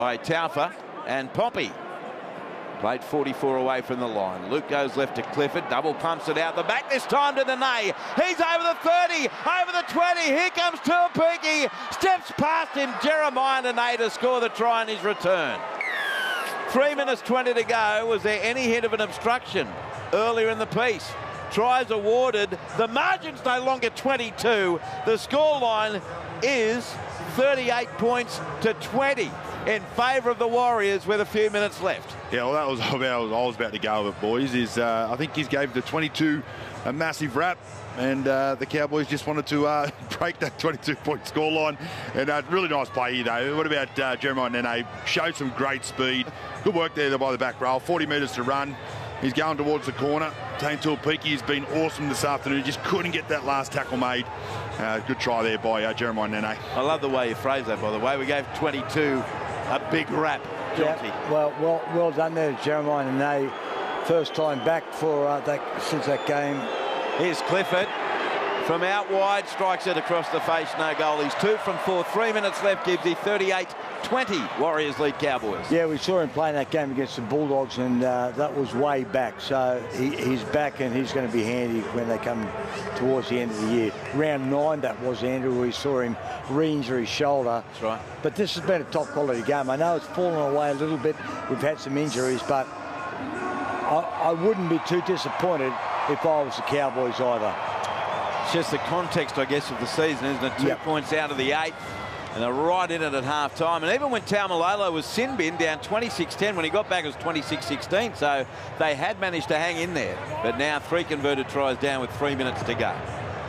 by Taufa and Poppy. Played 44 away from the line. Luke goes left to Clifford. Double pumps it out the back. This time to Nene. He's over the 30, over the 20. Here comes Tuapiki. Steps past him. Jeremiah Nene to score the try in his return. 3 minutes 20 to go. Was there any hint of an obstruction earlier in the piece? Tries awarded. The margin's no longer 22. The scoreline is 38 points to 20 in favour of the Warriors with a few minutes left. Yeah, well, that was where I was about to go with, boys. I think he gave the 22 a massive rap, and the Cowboys just wanted to break that 22-point scoreline. And really nice play here, though. What about Jeremiah Nene? Showed some great speed. Good work there by the back row. 40 metres to run. He's going towards the corner. Tane Tuapiki has been awesome this afternoon. Just couldn't get that last tackle made. Good try there by Jeremiah Nene. I love the way you phrase that, by the way. We gave 22 a big rap. Yeah, well done there, Jeremiah Nene. First time back for since that game. Here's Clifford from out wide, strikes it across the face, no goal. He's 2 from 4. 3 minutes left, gives he 38-20. Warriors lead Cowboys. Yeah, we saw him playing that game against the Bulldogs, and that was way back. So he's back, and he's going to be handy when they come towards the end of the year. Round 9, that was, Andrew. We saw him re-injure his shoulder. That's right. But this has been a top-quality game. I know it's fallen away a little bit. We've had some injuries, but I wouldn't be too disappointed if I was the Cowboys either. It's just the context, I guess, of the season, isn't it? 2 points out of the 8. And they're right in it at half-time. And even when Taumalolo was sin-bin down 26-10, when he got back it was 26-16. So they had managed to hang in there. But now 3 converted tries down with 3 minutes to go.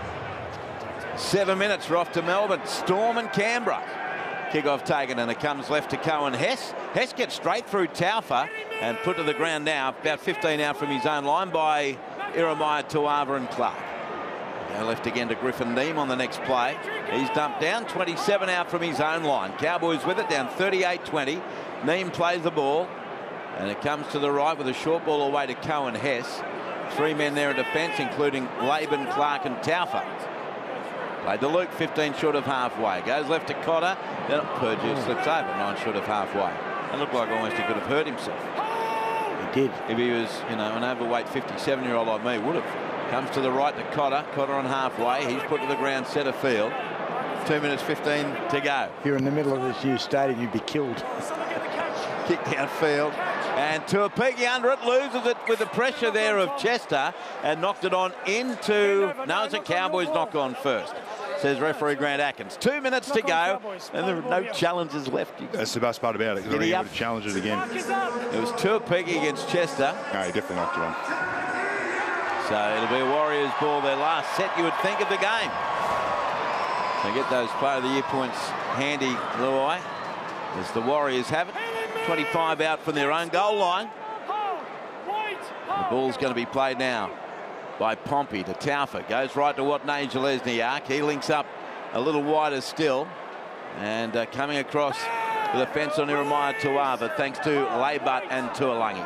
7 minutes, we're off to Melbourne. Storm and Canberra. Kick-off taken, and it comes left to Cohen Hess. Hess gets straight through Taufa and put to the ground now, about 15 out from his own line by Ieremia Tuava and Clark. Now left again to Griffin Neame on the next play. He's dumped down, 27 out from his own line. Cowboys with it, down 38-20. Neame plays the ball, and it comes to the right with a short ball away to Cohen Hess. 3 men there in defence, including Laban, Clark and Taufa. Played to Luke, 15 short of halfway. Goes left to Cotter, then Purdue slips over, 9 short of halfway. It looked like almost he could have hurt himself. He did. If he was, you know, an overweight 57-year-old like me, would have. Comes to the right to Cotter. Cotter on halfway. He's put to the ground, centre field. 2 minutes 15 to go. If you're in the middle of this new stadium, you'd be killed. Kick downfield. And Tuapiki under it, loses it with the pressure there of Chester and knocked it on into... No, it's a Cowboys knock on first, says referee Grant Atkins. 2 minutes to go, and there are no challenges left. That's the best part about it, because he would have challenged it again. It was Tuapiki against Chester. No, he definitely knocked it on. So it'll be a Warriors ball, their last set, you would think, of the game. They get those Player of the Year points handy, Luai, as the Warriors have it. 25 out from their own goal line. The ball's going to be played now by Pompey to Taufa. Goes right to Watney Zelezniak. He links up a little wider still. And coming across with a fence on Ieremia Tuava, thanks to Laybutt and Tuolangi.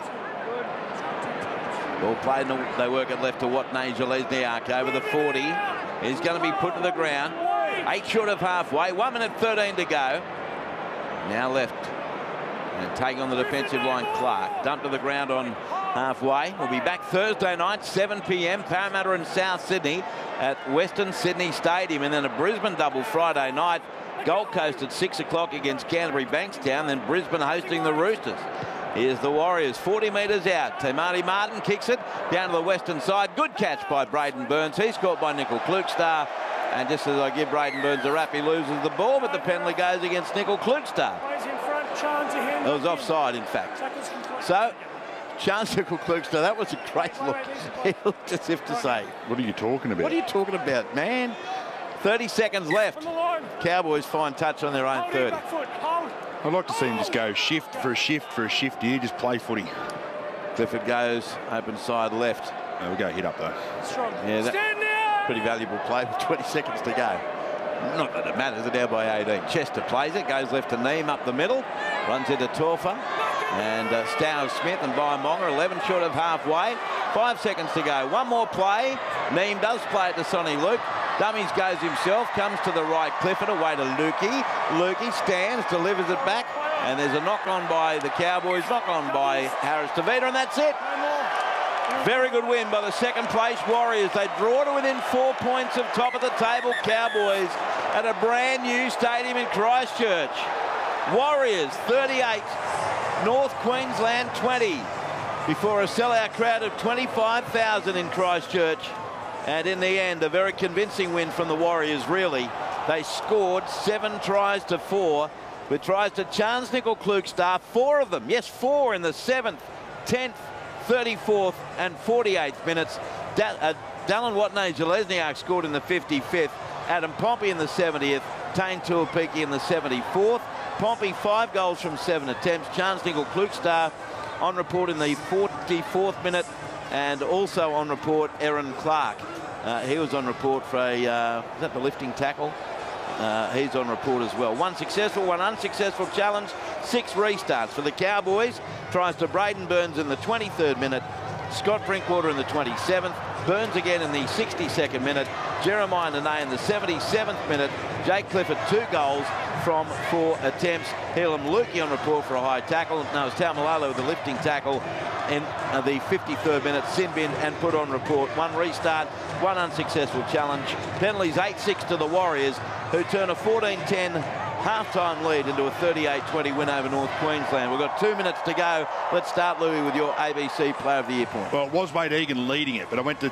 Ball played, and they work it left to Watney Zelezniak over the 40. He's going to be put to the ground. 8 short of halfway. 1 minute 13 to go. Now left. And taking on the defensive line, Clark. Dumped to the ground on halfway. We'll be back Thursday night, 7 p.m. Parramatta and South Sydney at Western Sydney Stadium. And then a Brisbane double Friday night. Gold Coast at 6 o'clock against Canterbury Bankstown. Then Brisbane hosting the Roosters. Here's the Warriors, 40 metres out. Marty Martin kicks it down to the western side. Good catch by Braden Burns. He's caught by Nickel Klukstar. And just as I give Braden Burns a rap, he loses the ball, but the penalty goes against Nickel Klukstar. It was offside, in fact. So, chance Nickel Klukstar, that was a great look. He looked as if to say, what are you talking about? What are you talking about, man? 30 seconds left. Cowboys fine touch on their own 30. I'd like to see him just go shift for a shift for a shift here, just play footy. Clifford goes open side left. We'll go hit up though. Yeah, that pretty valuable play with 20 seconds to go. Not that it matters, they're down by 18. Chester plays it, goes left to Neame up the middle, runs into Taufa, and Stow Smith and Biomonga, 11 short of halfway. 5 seconds to go. One more play. Neame does play it to Sonny Luke. Dummies goes himself, comes to the right, Clifford away to Lukey. Lukey stands, delivers it back, And there's a knock-on by the Cowboys, knock-on by Harris Tavita, and that's it. Very good win by the second-place Warriors. They draw to within 4 points of top of the table Cowboys at a brand-new stadium in Christchurch. Warriors 38, North Queensland 20, before a sellout crowd of 25,000 in Christchurch. And in the end, a very convincing win from the Warriors, really. They scored 7 tries to 4, with tries to Charnze Nicoll-Klokstad, 4 of them. Yes, 4 in the 7th, 10th, 34th and 48th minutes. Dallin Watene-Zelezniak scored in the 55th. Adam Pompey in the 70th. Tane Tuapiki in the 74th. Pompey 5 goals from 7 attempts. Charnze Nicoll-Klokstad on report in the 44th minute. And also on report, Aaron Clark. He was on report for a, is that the lifting tackle? He's on report as well. 1 successful, 1 unsuccessful challenge. 6 restarts for the Cowboys. Tries to Braden Burns in the 23rd minute. Scott Drinkwater in the 27th. Burns again in the 62nd minute. Jeremiah Nene in the 77th minute. Jake Clifford 2 goals from 4 attempts. Helam Lukey on report for a high tackle. No, it's Taumalolo with the lifting tackle in the 53rd minute. Sinbin and put on report. 1 restart, 1 unsuccessful challenge. Penalties 8-6 to the Warriors, who turn a 14-10 half-time lead into a 38-20 win over North Queensland. We've got 2 minutes to go. Let's start, Louis, with your ABC Player of the Year point. Well, it was Wade Egan leading it, but I went to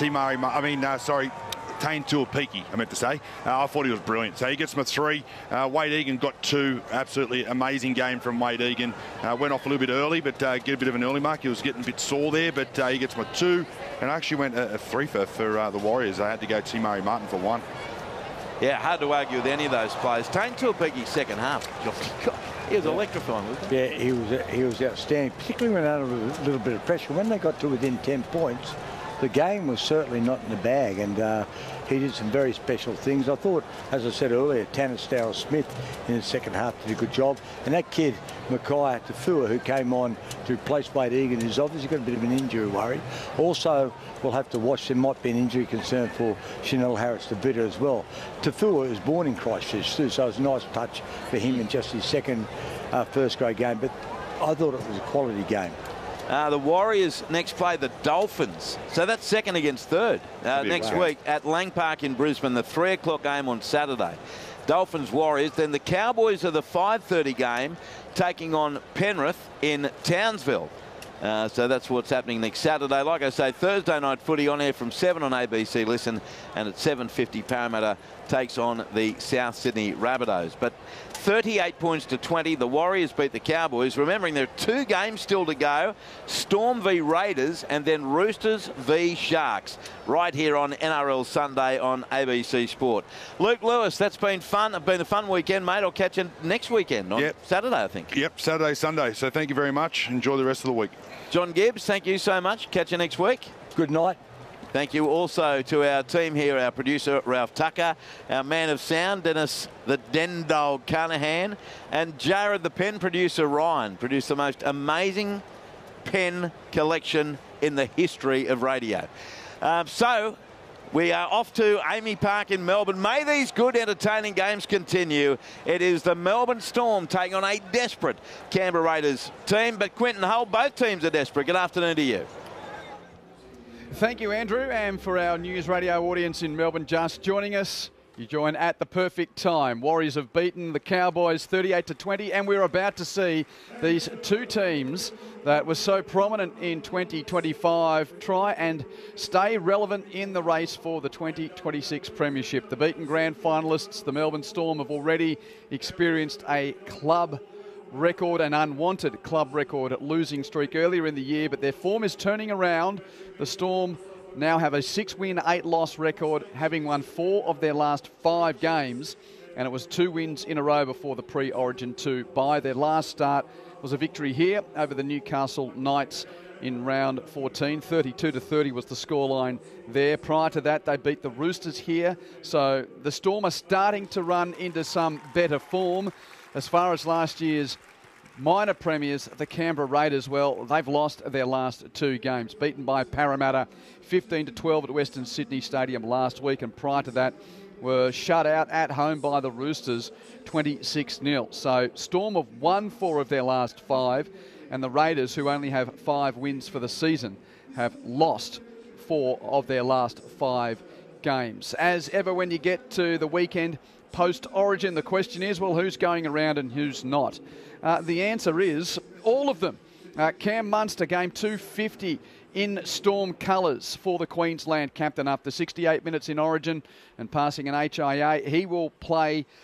Tane Tuapiki, I meant to say. I thought he was brilliant. So he gets my 3. Wade Egan got 2. Absolutely amazing game from Wade Egan. Went off a little bit early, but get a bit of an early mark. He was getting a bit sore there, but he gets my 2. And I actually went a 3 for the Warriors. I had to go T. Murray Martin for 1. Yeah, hard to argue with any of those players. Tane Tuapiki's second half. He was electrifying, wasn't he? Yeah, he was outstanding, particularly when under a little bit of pressure. When they got to within 10 points, the game was certainly not in the bag, and he did some very special things. I thought, as I said earlier, Tanner Stowell-Smith in the second half did a good job. And that kid, Mackay Tafua, who came on to replace Wade Egan, who's obviously got a bit of an injury worry. Also, we'll have to watch. There might be an injury concern for Chanel Harris-Tavita as well. Tafua was born in Christchurch too, so it was a nice touch for him in just his second first-grade game. But I thought it was a quality game. The Warriors next play the Dolphins. So that's second against third next week at Lang Park in Brisbane, the 3 o'clock game on Saturday. Dolphins Warriors. Then the Cowboys are the 5:30 game taking on Penrith in Townsville. So that's what's happening next Saturday. Like I say, Thursday night footy on air from 7 on ABC Listen, and at 7:50 Parramatta takes on the South Sydney Rabbitohs. But 38 points to 20. The Warriors beat the Cowboys. Remembering there are 2 games still to go. Storm v Raiders and then Roosters v Sharks. Right here on NRL Sunday on ABC Sport. Luke Lewis, that's been fun. It's been a fun weekend, mate. I'll catch you next weekend on Saturday, I think. Yep, Saturday, Sunday. So thank you very much. Enjoy the rest of the week. John Gibbs, thank you so much. Catch you next week. Good night. Thank you also to our team here, our producer, Ralph Tucker, our man of sound, Dennis the Den Dog Carnahan, and Jared, the pen producer, Ryan, produced the most amazing pen collection in the history of radio. So we are off to Amy Park in Melbourne. May these good, entertaining games continue. It is the Melbourne Storm taking on a desperate Canberra Raiders team, but Quinton Hull, both teams are desperate. Good afternoon to you. Thank you, Andrew, and for our news radio audience in Melbourne just joining us, you join at the perfect time. Warriors have beaten the Cowboys 38-20, and we're about to see these 2 teams that were so prominent in 2025 try and stay relevant in the race for the 2026 Premiership. The beaten grand finalists, the Melbourne Storm, have already experienced a club record, an unwanted club record losing streak earlier in the year, but their form is turning around. The Storm now have a 6-win, 8-loss record, having won 4 of their last 5 games, and it was 2 wins in a row before the pre-Origin 2 bye. Their last start was a victory here over the Newcastle Knights in round 14. 32-30 was the scoreline there. Prior to that, they beat the Roosters here, so the Storm are starting to run into some better form. As far as last year's minor premiers, the Canberra Raiders, well, they've lost their last 2 games. Beaten by Parramatta 15-12 at Western Sydney Stadium last week, and prior to that, were shut out at home by the Roosters 26-0. So Storm have won 4 of their last 5, and the Raiders, who only have 5 wins for the season, have lost 4 of their last 5 games. As ever, when you get to the weekend post-Origin, the question is, well, who's going around and who's not? The answer is all of them. Cam Munster, game 250 in Storm colours for the Queensland captain after 68 minutes in Origin and passing an HIA. He will play